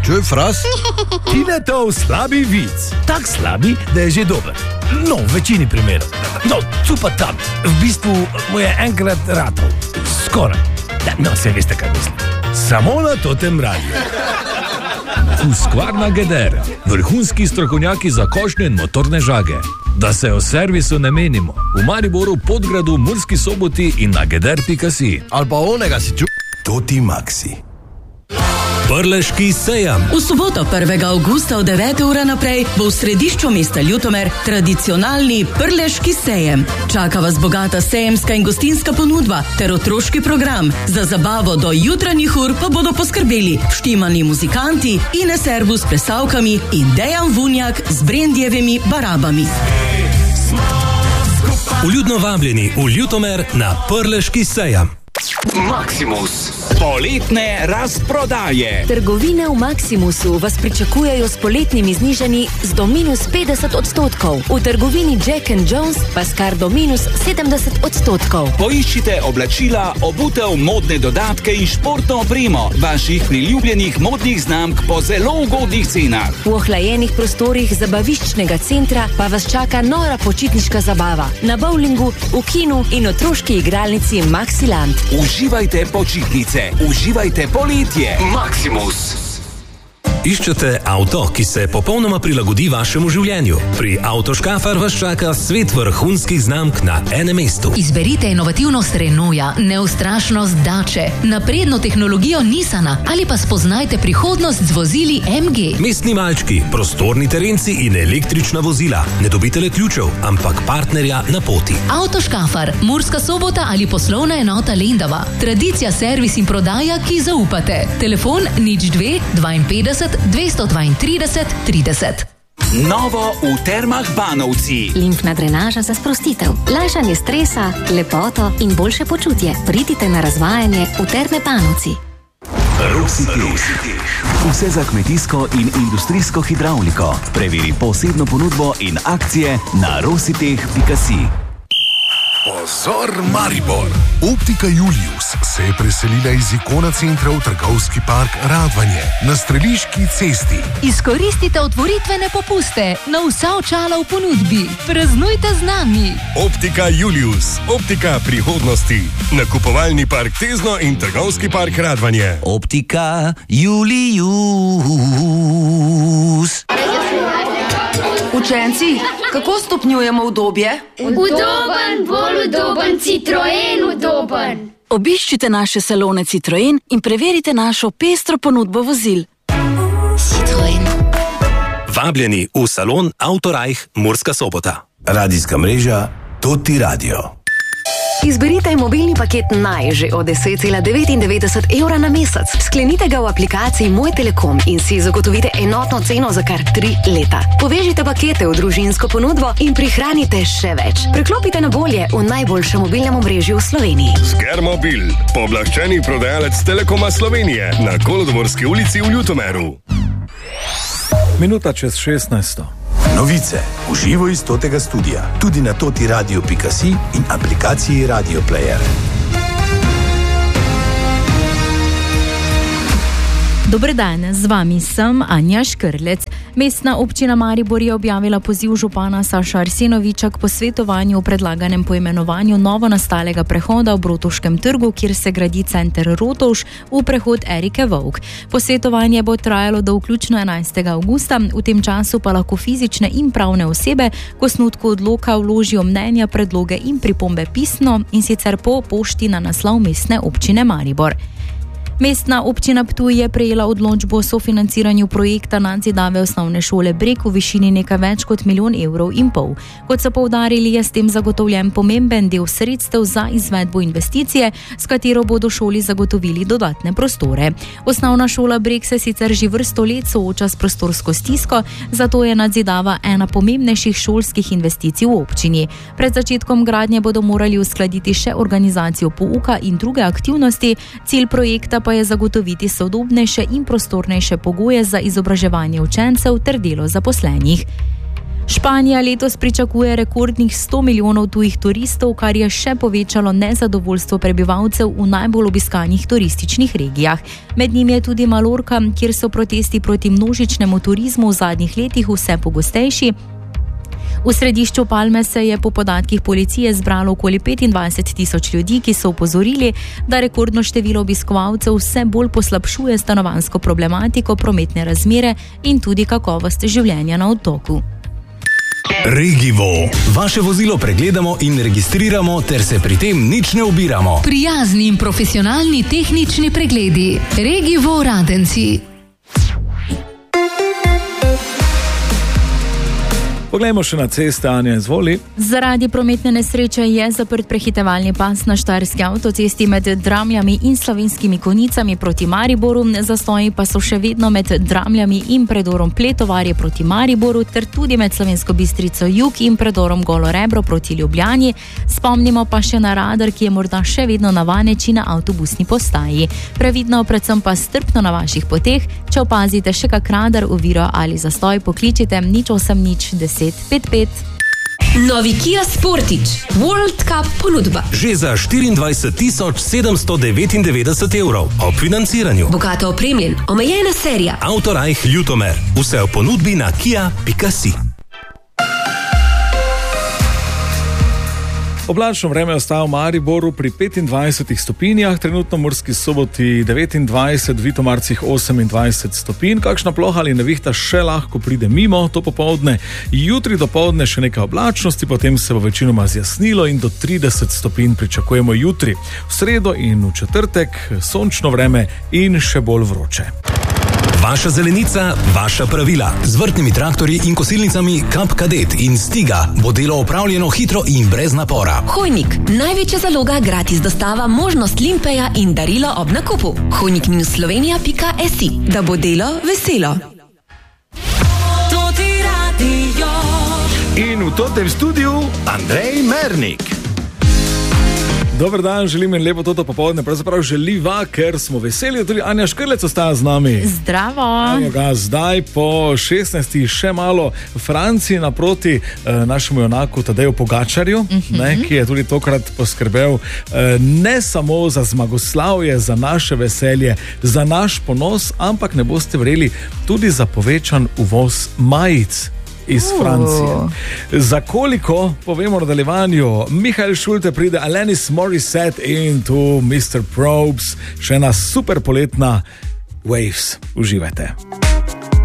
Čuj, Fras? Tinetov slabi vic. Tak slabi, da je že dober. No, v večini primerov. No, cupa tam. V bistvu mu je enkrat ratov. Skoraj. No, se veste, kaj mislim. Samo na totem radiju. Husqvarna Geder. Vrhunski strokovnjaki za košnje in motorne žage. Da se o servisu ne menimo. V Mariboru, Podgradu, Murski Soboti in na geder.si. Ali pa onega si čuj. Toti Maxi. Prleški sejam. V soboto 1. avgusta od 9. ure naprej bo v središču mesta Ljutomer tradicionalni Prleški sejem. Čaka vas bogata sejemska in gostinska ponudba ter otroški program. Za zabavo do jutranjih ur pa bodo poskrbeli štimani muzikanti, Ines Serbu s plesavkami in Dejan Vunjak z Brendjevimi barabami. Vljudno vabljeni v Ljutomer na Prleški sejam. Maximus. Poletne razprodaje. Trgovine v Maximusu vas pričakujejo s poletnimi znižanji z do -50%. V trgovini Jack & Jones pa s kar do -70%. Poiščite oblačila, obutev, modne dodatke in športno opremo vaših priljubljenih modnih znamk po zelo ugodnih cenah. V ohlajenih prostorih zabaviščnega centra pa vas čaka nora počitniška zabava. Na bowlingu, v kinu in otroški igralnici Maxiland. Uživajte počitnice, uživajte poletje. Maximus. Iščete avto, ki se popolnoma prilagodi vašemu življenju? Pri Avtoškafar vas čaka svet vrhunskih znamk na enem mestu. Izberite inovativnost Renaulta, neustrašnost Dače, napredno tehnologijo Nissana ali pa spoznajte prihodnost z vozili MG. Mestni malčki, prostorni terenci in električna vozila. Ne dobite le ključev, ampak partnerja na poti. Avtoškafar, Murska Sobota ali poslovna enota Lendava. Tradicija, servis in prodaja, ki zaupate. Telefon 02 52 232 30. Novo v Termah Banovci. Limfna drenaža za sprostitev, lajšanje stresa, lepoto in boljše počutje. Pridite na razvajanje v Terme Banovci. Rositeh. Vse za kmetijsko in industrijsko hidravliko. Preveri posebno ponudbo in akcije na rositeh.si. Pozor Maribor! Optika Julius se je preselila iz Ikona centra v trgovski park Radvanje na Streliški cesti. Izkoristite otvoritvene popuste na vsa očala v ponudbi. Praznujte z nami! Optika Julius. Optika prihodnosti. Nakupovalni park Tezno in trgovski park Radvanje. Optika Julius. Učenci, kako stopnjujemo udobje? Udoben, bolj udoben, Citroen udoben. Obiščite naše salone Citroen in preverite našo pestro ponudbo vozil. Citroen. Vabljeni v salon Autorajh Murska Sobota. Radijska mreža Toti Radio. Izberite mobilni paket Naj že od 10,99 evra na mesec. Sklenite ga v aplikaciji Moj Telekom in si zagotovite enotno ceno za kar 3 leta. Povežite pakete v družinsko ponudbo in prihranite še več. Preklopite na bolje v najboljšem mobilnem omrežju v Sloveniji. Skermobil, pooblaščeni prodajalec Telekoma Slovenije na Kolodvorski ulici v Ljutomeru. Minuta čez 16. Novice v živo iz Totega studia, tudi na totiradio.si in aplikaciji Radio Player. Dober dan, z vami sem Anja Škrlec. Mestna občina Maribor je objavila poziv župana Saša Arsenoviča k posvetovanju o predlaganem poimenovanju novo nastalega prehoda v Brotovškem trgu, kjer se gradi center Rotovš v prehod Erike Vovk. Posvetovanje bo trajalo do vključno 11. avgusta, v tem času pa lahko fizične in pravne osebe k osnutku odloka vložijo mnenja, predloge in pripombe pisno, in sicer po pošti na naslov Mestne občine Maribor. Mestna občina Ptuj je prejela odločbo o sofinanciranju projekta nadzidave osnovne šole Breg v višini nekaj več kot 1,5 milijona. Kot so poudarili, je s tem zagotovljen pomemben del sredstev za izvedbo investicije, s katero bodo šoli zagotovili dodatne prostore. Osnovna šola Breg se sicer že vrsto let sooča s prostorsko stisko, zato je nadzidava ena pomembnejših šolskih investicij v občini. Pred začetkom gradnje bodo morali uskladiti še organizacijo pouka in druge aktivnosti. Cilj projekta pa je zagotoviti sodobnejše in prostornejše pogoje za izobraževanje učencev ter delo zaposlenih. Španija letos pričakuje rekordnih 100 milijonov tujih turistov, kar je še povečalo nezadovoljstvo prebivalcev v najbolj obiskanih turističnih regijah. Med njimi je tudi Malorka, kjer so protesti proti množičnemu turizmu v zadnjih letih vse pogostejši. V središču Palme se je po podatkih policije zbralo okoli 25 tisoč ljudi, ki so opozorili, da rekordno število obiskovalcev vse bolj poslabšuje stanovanjsko problematiko, prometne razmere in tudi kakovost življenja na otoku. Regivo. Vaše vozilo pregledamo in registriramo, ter se pri tem nič ne ubiramo. Prijazni in profesionalni tehnični pregledi. Regivo Radenci. Poglejmo še na ceste, Anja, izvoli. Zaradi prometne nesreče je zaprt prehitevalni pas na štajerski avtocesti med Dramljami in Slovenskimi Konjicami proti Mariboru, zastoji pa so še vedno med Dramljami in predorom Pletovarje proti Mariboru ter tudi med Slovensko Bistrico Jug in predorom Golo Rebro proti Ljubljani. Spomnimo pa še na radar, ki je morda še vedno na Vaneči na avtobusni postaji. Previdno, predvsem pa strpno na vaših poteh. Če opazite še kak radar, oviro ali zastoj, pokličite 08 10 55. Novi Kia Sportage World Cup ponudba. Že za 24 799 evrov ob financiranju. Bogato opremljen, omejena serija. Autorajh Ljutomer. Vse v ponudbi na kia.si. Oblačno vreme ostaja v Mariboru pri 25 stopinjah, trenutno v Murski Soboti 29, v Vitomarcih 28 stopinj. Kakšna ploha ali nevihta še lahko pride mimo to popoldne. Jutri dopoldne še nekaj oblačnosti, potem se bo večinoma zjasnilo in do 30 stopinj pričakujemo jutri. V sredo in v četrtek sončno vreme in še bolj vroče. Vaša zelenica, vaša pravila. Z vrtnimi traktorji in kosilnicami Kap Kadet in Stiga bo delo opravljeno hitro in brez napora. Hojnik, največja zaloga, gratis dostava, možnost limpeja in darilo ob nakupu. hojnik-slovenija.si, da bo delo veselo. In v totem studiu Andrej Mernik. Dober dan, želim in lepo toto popoldne, pravzaprav želiva, ker smo veseli, da tudi Anja Škrlec ostaja z nami. Zdravo! Zdaj po 16. še malo Franciji naproti našemu junaku Tadeju Pogačarju, ki je tudi tokrat poskrbel ne samo za zmagoslavje, za naše veselje, za naš ponos, ampak ne boste verjeli, tudi za povečan uvoz majic iz Francije. Za koliko, povemo v nadaljevanju. Mihael Schulte pride, Alanis Morissette in tu Mr. Probes, še ena super poletna Waves. Uživajte.